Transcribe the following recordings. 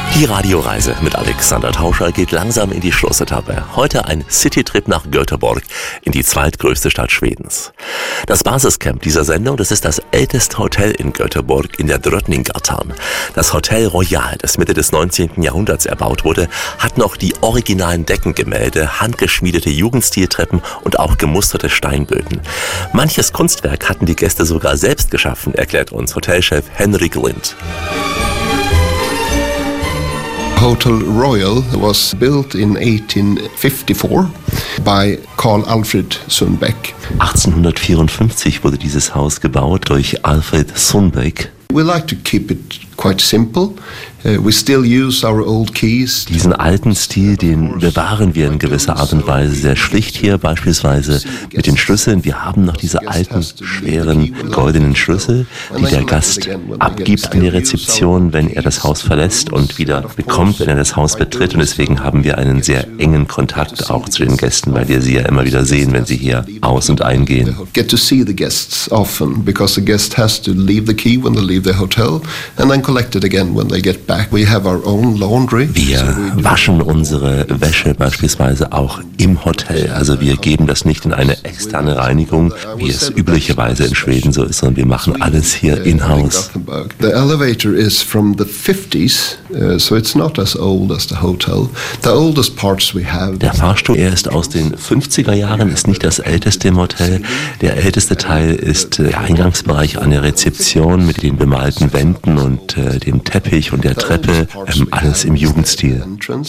Die Radioreise mit Alexander Tauscher geht langsam in die Schlussetappe. Heute ein Citytrip nach Göteborg, in die zweitgrößte Stadt Schwedens. Das Basiscamp dieser Sendung, das ist das älteste Hotel in Göteborg in der Drottninggatan. Das Hotel Royal, das Mitte des 19. Jahrhunderts erbaut wurde, hat noch die originalen Deckengemälde, handgeschmiedete Jugendstiltreppen und auch gemusterte Steinböden. Manches Kunstwerk hatten die Gäste sogar selbst geschaffen, erklärt uns Hotelchef Henrik Lind. Hotel Royal was built in 1854 by Carl Alfred Sundbeck. 1854 wurde dieses Haus gebaut durch Alfred Sundbeck. We like to keep it quite simple. We still use our old keys. Diesen alten Stil, den bewahren wir in gewisser Art und Weise sehr schlicht hier, beispielsweise mit den Schlüsseln. Wir haben noch diese alten, schweren, goldenen Schlüssel, die der Gast abgibt in der Rezeption, wenn er das Haus verlässt und wieder bekommt, wenn er das Haus betritt. Und deswegen haben wir einen sehr engen Kontakt auch zu den Gästen, weil wir sie ja immer wieder sehen, wenn sie hier aus- und eingehen. Get to see the guests often, because the guest has to leave the key when they leave the hotel and then collect it again when they get back. We have our own laundry. Wir waschen unsere Wäsche beispielsweise auch im Hotel. Also wir geben das nicht in eine externe Reinigung, wie es üblicherweise in Schweden so ist, sondern wir machen alles hier in-house. The elevator is from the 50s, so it's not as old as the hotel. The oldest parts we have. Der Fahrstuhl, er ist aus den 50er Jahren, ist nicht das älteste im Hotel. Der älteste Teil ist der Eingangsbereich an der Rezeption mit den bemalten Wänden und dem Teppich und der Treppe, alles im Jugendstil.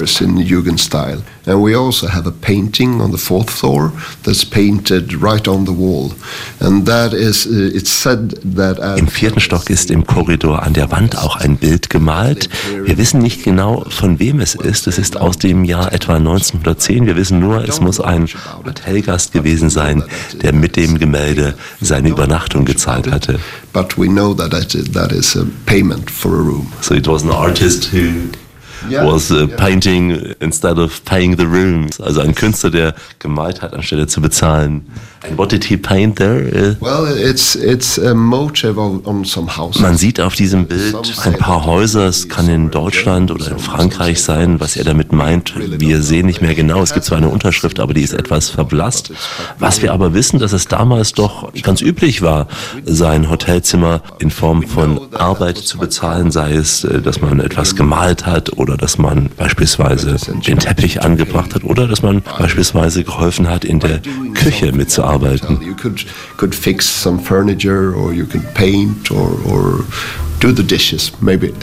And we also have a painting on the fourth floor that's painted right on the wall. And that is, it's said that im 4. Stock ist im Korridor an der Wand auch ein Bild gemalt. Wir wissen nicht genau, von wem es ist. Es ist aus dem Jahr etwa 1910. Wir wissen nur, es muss ein Hotelgast gewesen sein, der mit dem Gemälde seine Übernachtung gezahlt hatte. But we know that is a payment for a room. So it was an artist who was painting instead of paying the rooms. Also ein Künstler, der gemalt hat, anstelle zu bezahlen. And what did he paint there? Well, it's a motif on some houses. Man sieht auf diesem Bild ein paar Häuser. Es kann in Deutschland oder in Frankreich sein, was er damit meint. Wir sehen nicht mehr genau. Es gibt zwar eine Unterschrift, aber die ist etwas verblasst. Was wir aber wissen, dass es damals doch ganz üblich war, sein Hotelzimmer in Form von Arbeit zu bezahlen, sei es, dass man etwas gemalt hat oder dass man beispielsweise den Teppich angebracht hat oder dass man beispielsweise geholfen hat, in der Küche mitzuarbeiten. You could fix some furniture or you could paint or do the dishes, maybe.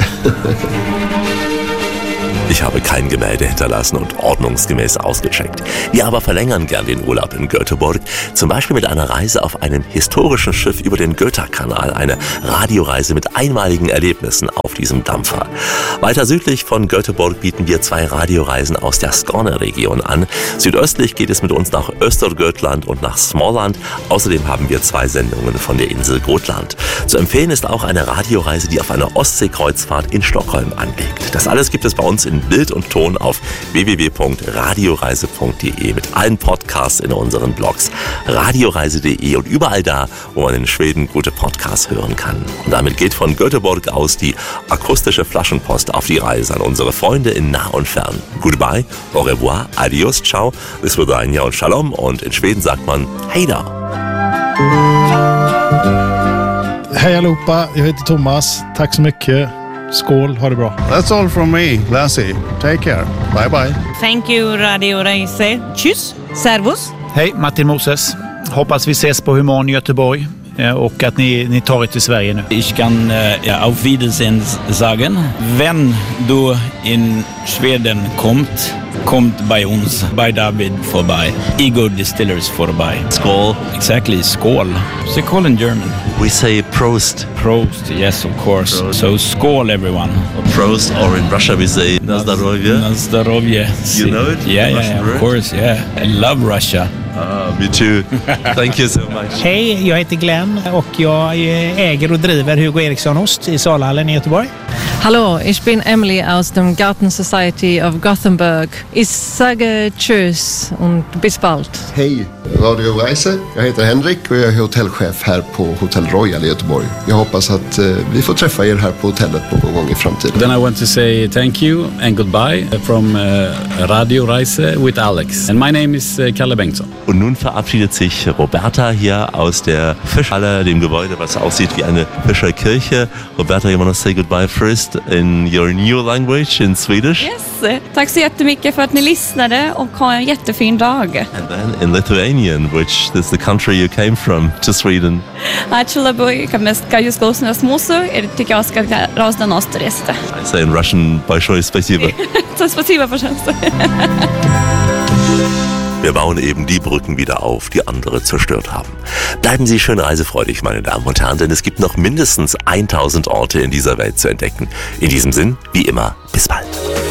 Ich habe kein Gemälde hinterlassen und ordnungsgemäß ausgecheckt. Wir aber verlängern gern den Urlaub in Göteborg, zum Beispiel mit einer Reise auf einem historischen Schiff über den Götakanal, eine Radioreise mit einmaligen Erlebnissen auf diesem Dampfer. Weiter südlich von Göteborg bieten wir 2 Radioreisen aus der Skåne-Region an. Südöstlich geht es mit uns nach Östergötland und nach Småland. Außerdem haben wir 2 Sendungen von der Insel Gotland. Zu empfehlen ist auch eine Radioreise, die auf einer Ostseekreuzfahrt in Stockholm anlegt. Das alles gibt es bei uns in Bild und Ton auf www.radioreise.de mit allen Podcasts in unseren Blogs radioreise.de und überall da, wo man in Schweden gute Podcasts hören kann. Und damit geht von Göteborg aus die akustische Flaschenpost auf die Reise an unsere Freunde in nah und fern. Goodbye, au revoir, adios, ciao, bis vidania und shalom und in Schweden sagt man hej då. Hej allihopa, jag heter Thomas. Tack så mycket. Skål, ha det bra. That's all from me, Lassie. Take care. Bye bye. Thank you, Radio Reise. Tschüss, servus. Hej, Martin Moses. Hoppas vi ses på Human i Göteborg och att ni tar er till Sverige nu. Ich kann auf Wiedersehen sagen. Wenn du in Schweden kommt bei uns, bei David vorbei. Igor Distillers vorbei. Skål. Exactly, skål. So call in German. We say Prost. Prost, yes, of course. Prost. So skål, everyone. Prost, or in Russia we say Nazdarovye. Nazdarovye. You know it? Yeah, of course, yeah. I love Russia. Me too. Thank you so much. Hej, jag heter Glenn och jag äger och driver Hugo Eriksson Ost i Salhallen i Göteborg. Hallo, ich bin Emily aus dem Garten Society of Gothenburg. Ich sage Tschüss und bis bald. Hej, Radio Reise. Jag heter Henrik och jag är hotellchef här på Hotel Royal i Göteborg. Jag hoppas att vi får träffa er här på hotellet någon gång i framtiden. Then I want to say thank you and goodbye from Radio Reise with Alex. And my name is Kalle Bengtsson. Und nun verabschiedet sich Roberta hier aus der Fischhalle, dem Gebäude, was aussieht wie eine Fischerkirche. Roberta, you want to say goodbye first in your new language, in Swedish? Yes, tack så jättemycket för att ni lyssnade och ha en jättefin dag. And then in Lithuanian, which is the country you came from to Sweden. Ačiū labai, kad mes ką jūs klausomės mūsų ir tikiuosi, kad geros dienos turėsite. I say in Russian, большое спасибо. Spasiba, пожалуйста. Wir bauen eben die Brücken wieder auf, die andere zerstört haben. Bleiben Sie schön reisefreudig, meine Damen und Herren, denn es gibt noch mindestens 1000 Orte in dieser Welt zu entdecken. In diesem Sinn, wie immer, bis bald.